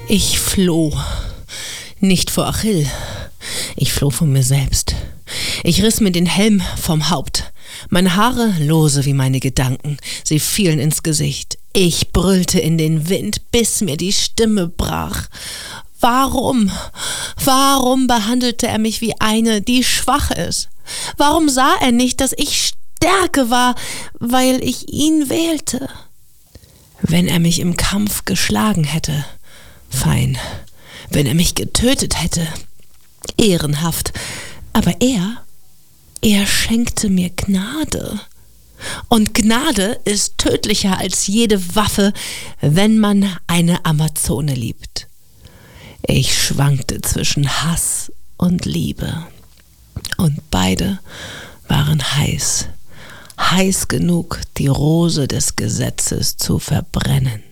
Ich floh. Nicht vor Achill. Ich floh von mir selbst. Ich riss mir den Helm vom Haupt. Meine Haare lose wie meine Gedanken. Sie fielen ins Gesicht. Ich brüllte in den Wind, bis mir die Stimme brach. Warum behandelte er mich wie eine, die schwach ist? Warum sah er nicht, dass ich Stärke war, weil ich ihn wählte? Wenn er mich im Kampf geschlagen hätte, fein. Wenn er mich getötet hätte, ehrenhaft. Aber er schenkte mir Gnade. Und Gnade ist tödlicher als jede Waffe, wenn man eine Amazone liebt. Ich schwankte zwischen Hass und Liebe. Und beide waren heiß. Heiß genug, die Rose des Gesetzes zu verbrennen.